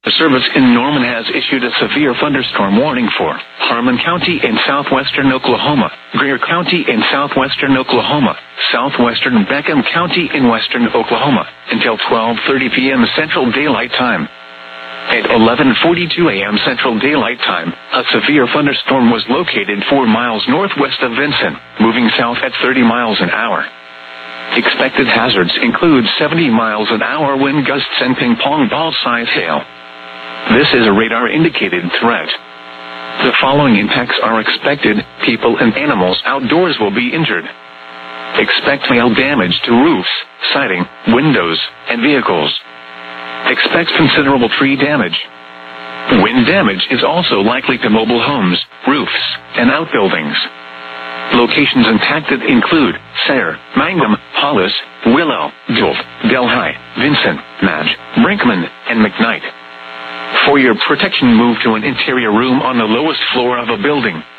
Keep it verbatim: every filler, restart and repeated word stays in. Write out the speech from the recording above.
The service in Norman has issued a severe thunderstorm warning for Harmon County in southwestern Oklahoma, Greer County in southwestern Oklahoma, southwestern Beckham County in western Oklahoma, until twelve thirty p.m. Central Daylight Time. At eleven forty-two a.m. Central Daylight Time, a severe thunderstorm was located four miles northwest of Vinson, moving south at thirty miles an hour. Expected hazards include seventy miles an hour wind gusts and ping-pong ball-size hail. This is a radar-indicated threat. The following impacts are expected: people and animals outdoors will be injured. Expect hail damage to roofs, siding, windows, and vehicles. Expect considerable tree damage. Wind damage is also likely to mobile homes, roofs, and outbuildings. Locations impacted include Sayre, Mangum, Hollis, Willow, Gulf, Delhi, Vinson, Madge, Brinkman, and McKnight. For your protection, move to an interior room on the lowest floor of a building.